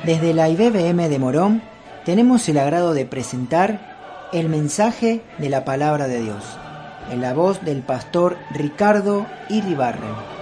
Desde la IBBM de Morón tenemos el agrado de presentar el mensaje de la Palabra de Dios, en la voz del pastor Ricardo Iribarren.